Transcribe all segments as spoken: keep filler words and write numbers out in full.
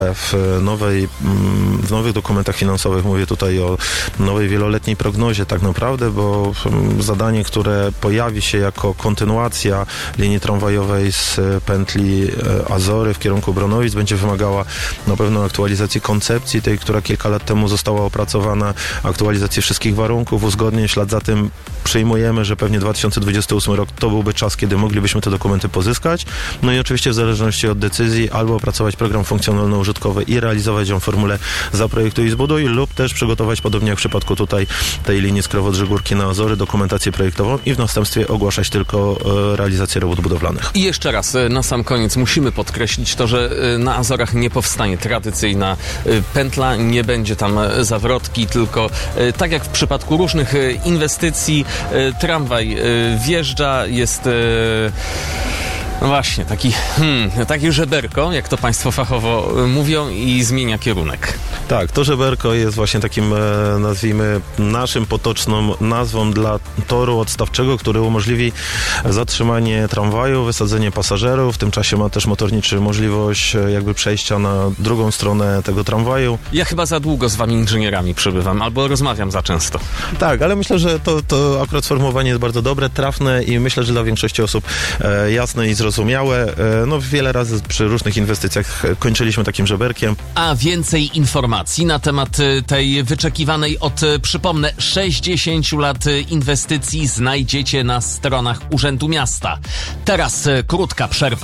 W, nowej, w nowych dokumentach finansowych, mówię tutaj o nowej wieloletniej prognozie tak naprawdę, bo zadanie, które pojawi się jako kontynuacja linii tramwajowej z pętli Azory w kierunku Bronowic, będzie wymagała na pewno aktualizacji koncepcji, tej, która kilka lat temu została opracowana, aktualizacji wszystkich warunków, uzgodnień. Ślad za tym przyjmujemy, że pewnie dwa tysiące dwudziesty ósmy rok to byłby czas, kiedy moglibyśmy te dokumenty pozyskać. No i oczywiście w zależności od decyzji albo opracować program funkcjonalno-użytkowy i realizować ją w formule zaprojektuj i zbuduj, lub też przygotować, podobnie jak w przypadku tutaj tej linii Skrowodrze-Górki na Azory, dokumentację projektową i w następstwie ogłaszać tylko e, realizację robót budowlanych. I jeszcze raz, na sam koniec musimy podkreślić to, że na Azorach nie powstanie tradycyjna pętla, nie będzie tam zawrotki, tylko tak jak w przypadku różnych inwestycji, tramwaj wjeżdża, jest... No właśnie, taki, hmm, takie żeberko, jak to państwo fachowo mówią, i zmienia kierunek. Tak, to żeberko jest właśnie takim, nazwijmy, naszym potoczną nazwą dla toru odstawczego, który umożliwi zatrzymanie tramwaju, wysadzenie pasażerów. W tym czasie ma też motorniczy możliwość jakby przejścia na drugą stronę tego tramwaju. Ja chyba za długo z wami inżynierami przebywam, albo rozmawiam za często. Tak, ale myślę, że to, to akurat sformułowanie jest bardzo dobre, trafne i myślę, że dla większości osób e, jasne i zrozumiałe. No wiele razy przy różnych inwestycjach kończyliśmy takim żeberkiem. A więcej informacji na temat tej wyczekiwanej od, przypomnę, sześćdziesięciu lat inwestycji znajdziecie na stronach Urzędu Miasta. Teraz krótka przerwa.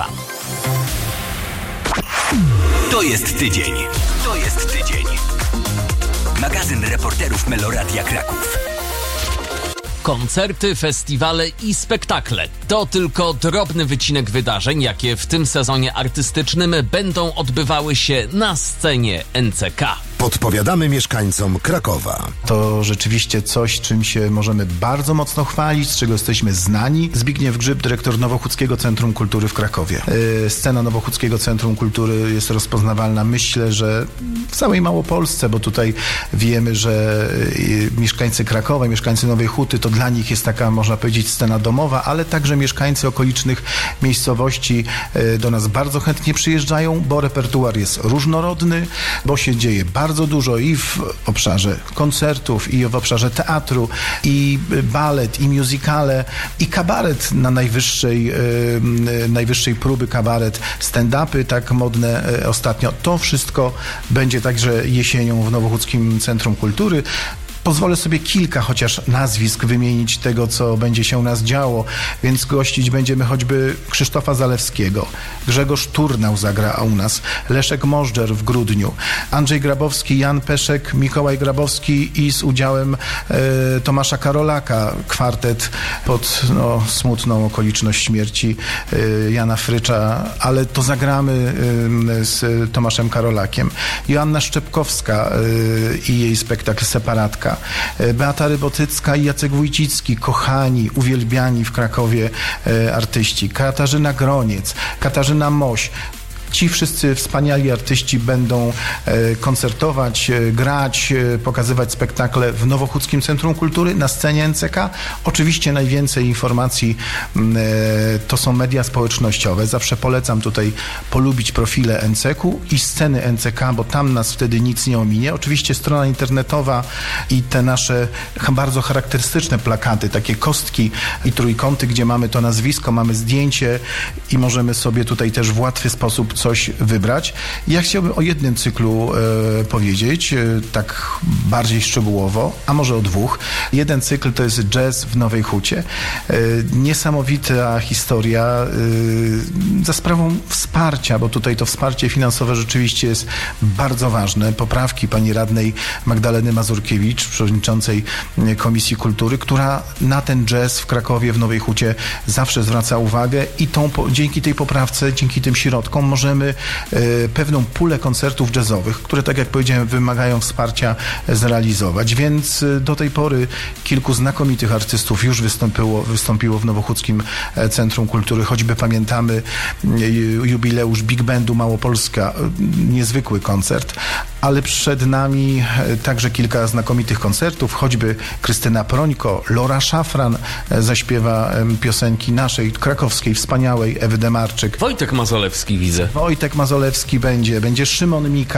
To jest tydzień. To jest tydzień. Magazyn reporterów Meloradia Kraków. Koncerty, festiwale i spektakle. To tylko drobny wycinek wydarzeń, jakie w tym sezonie artystycznym będą odbywały się na scenie N C K. Podpowiadamy mieszkańcom Krakowa. To rzeczywiście coś, czym się możemy bardzo mocno chwalić, z czego jesteśmy znani. Zbigniew Grzyb, dyrektor Nowochódzkiego Centrum Kultury w Krakowie. Yy, scena Nowochódzkiego Centrum Kultury jest rozpoznawalna, myślę, że w całej Małopolsce, bo tutaj wiemy, że yy, mieszkańcy Krakowa, mieszkańcy Nowej Huty, to dla nich jest taka, można powiedzieć, scena domowa, ale także mieszkańcy okolicznych miejscowości yy, do nas bardzo chętnie przyjeżdżają, bo repertuar jest różnorodny, bo się dzieje bardzo Bardzo dużo i w obszarze koncertów, i w obszarze teatru, i balet, i musicale, i kabaret na najwyższej, yy, najwyższej próby kabaret, stand-upy tak modne yy, ostatnio. To wszystko będzie także jesienią w Nowochódzkim Centrum Kultury. Pozwolę sobie kilka chociaż nazwisk wymienić tego, co będzie się u nas działo, więc gościć będziemy choćby Krzysztofa Zalewskiego, Grzegorz Turnał zagra u nas, Leszek Możdżer w grudniu, Andrzej Grabowski, Jan Peszek, Mikołaj Grabowski i z udziałem e, Tomasza Karolaka kwartet pod no, smutną okoliczność śmierci e, Jana Frycza, ale to zagramy e, z Tomaszem Karolakiem. Joanna Szczepkowska e, i jej spektakl Separatka. Beata Rybotycka i Jacek Wójcicki, kochani, uwielbiani w Krakowie e, artyści. Katarzyna Groniec, Katarzyna Moś. Ci wszyscy wspaniali artyści będą e, koncertować, e, grać, e, pokazywać spektakle w Nowochódzkim Centrum Kultury na scenie N C K. Oczywiście najwięcej informacji e, to są media społecznościowe. Zawsze polecam tutaj polubić profile N C K-u i sceny N C K, bo tam nas wtedy nic nie ominie. Oczywiście strona internetowa i te nasze bardzo charakterystyczne plakaty, takie kostki i trójkąty, gdzie mamy to nazwisko, mamy zdjęcie i możemy sobie tutaj też w łatwy sposób coś wybrać. Ja chciałbym o jednym cyklu e, powiedzieć, e, tak bardziej szczegółowo, a może o dwóch. Jeden cykl to jest Jazz w Nowej Hucie. E, niesamowita historia e, za sprawą wsparcia, bo tutaj to wsparcie finansowe rzeczywiście jest bardzo ważne. Poprawki pani radnej Magdaleny Mazurkiewicz, przewodniczącej Komisji Kultury, która na ten jazz w Krakowie, w Nowej Hucie zawsze zwraca uwagę i tą, dzięki tej poprawce, dzięki tym środkom możemy e, pewną pulę koncertów jazzowych, które, tak jak powiedziałem, wymagają wsparcia, zrealizować. Więc e, do tej pory kilku znakomitych artystów już wystąpiło, wystąpiło w Nowochódzkim Centrum Kultury. Choćby pamiętamy e, jubileusz Big Bandu Małopolska, e, niezwykły koncert, ale przed nami e, także kilka znakomitych koncertów, choćby Krystyna Prońko, Lora Szafran e, zaśpiewa e, piosenki naszej, krakowskiej, wspaniałej Ewy Demarczyk. Wojtek Mazolewski widzę. Wojtek Mazolewski będzie, będzie Szymon Mika.